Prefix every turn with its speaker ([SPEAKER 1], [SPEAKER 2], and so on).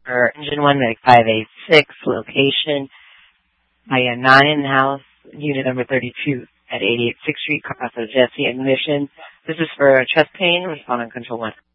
[SPEAKER 1] for Engine 1 Medic 586, location High 9 House, unit number 32 at 88 6th Street, Casa Jesse, admission. This is for chest pain, respond on control 1.